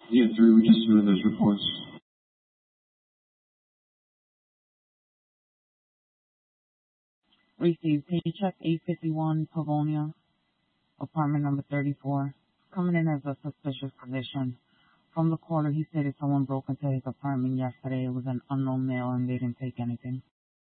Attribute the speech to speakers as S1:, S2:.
S1: Yeah, 3, we just submitted those reports.
S2: Received paycheck 851 Pavonia, apartment number 34. Coming in as a suspicious condition. From the caller, he stated someone broke into his apartment yesterday. It was an unknown male and they didn't take anything.